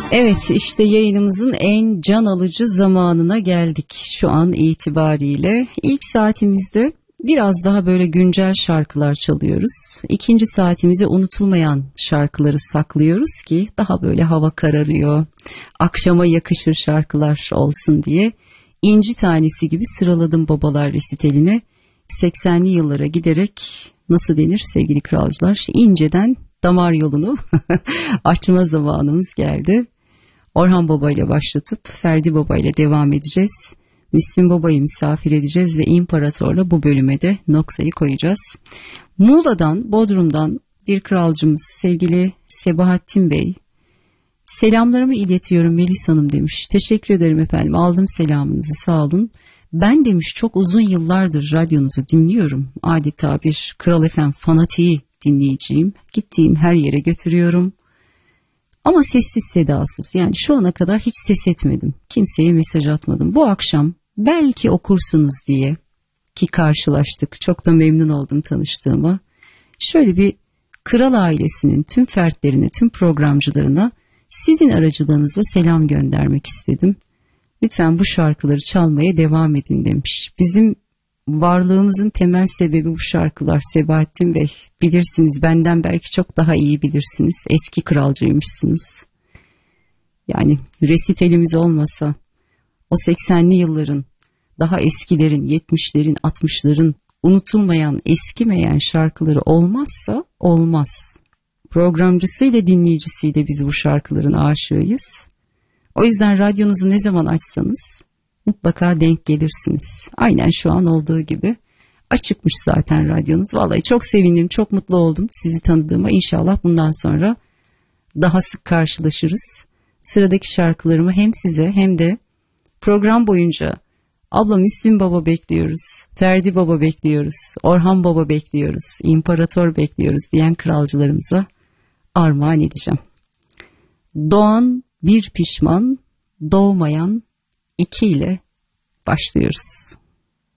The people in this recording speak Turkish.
Evet, işte yayınımızın en can alıcı zamanına geldik şu an itibariyle. İlk saatimizde biraz daha böyle güncel şarkılar çalıyoruz. İkinci saatimize unutulmayan şarkıları saklıyoruz ki daha böyle hava kararıyor, akşama yakışır şarkılar olsun diye. İnci tanesi gibi sıraladım babalar resitaline. 80'li yıllara giderek, nasıl denir sevgili kralcılar, inceden damar yolunu açma zamanımız geldi. Orhan Baba ile başlatıp Ferdi Baba ile devam edeceğiz. Müslüm Baba'yı misafir edeceğiz ve İmparator'la bu bölüme de noktayı koyacağız. Muğla'dan, Bodrum'dan bir kralcımız sevgili Sebahattin Bey. Selamlarımı iletiyorum Melis Hanım demiş. Teşekkür ederim efendim, aldım selamınızı, sağ olun. Ben demiş çok uzun yıllardır radyonuzu dinliyorum. Adeta bir Kral FM fanatiği dinleyiciyim. Gittiğim her yere götürüyorum. Ama sessiz sedasız, yani şu ana kadar hiç ses etmedim. Kimseye mesaj atmadım. Bu akşam belki okursunuz diye ki karşılaştık. Çok da memnun oldum tanıştığıma. Şöyle bir kral ailesinin tüm fertlerine, tüm programcılarına sizin aracılığınızla selam göndermek istedim. Lütfen bu şarkıları çalmaya devam edin demiş. Bizim varlığımızın temel sebebi bu şarkılar Sebahattin Bey. Bilirsiniz, benden belki çok daha iyi bilirsiniz. Eski kralcıymışsınız. Yani resitalimiz olmasa, o 80'li yılların, daha eskilerin, 70'lerin, 60'ların unutulmayan, eskimeyen şarkıları olmazsa olmaz. Programcısıyla dinleyicisiyle biz bu şarkıların aşığıyız. O yüzden radyonuzu ne zaman açsanız mutlaka denk gelirsiniz. Aynen şu an olduğu gibi açıkmış zaten radyonuz. Vallahi çok sevindim, çok mutlu oldum sizi tanıdığıma. İnşallah bundan sonra daha sık karşılaşırız. Sıradaki şarkılarımı hem size hem de program boyunca abla Müslüm Baba bekliyoruz, Ferdi Baba bekliyoruz, Orhan Baba bekliyoruz, İmparator bekliyoruz diyen kralcılarımıza armağan edeceğim. Doğan bir pişman, doğmayan iki ile başlıyoruz.